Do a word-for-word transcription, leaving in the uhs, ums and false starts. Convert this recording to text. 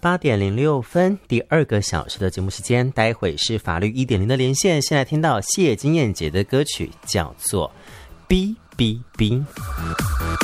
八点零六分，第二个小时的节目时间，待会是法律 一点零 的连线。先来听到谢金燕姐的歌曲，叫做《B B B》。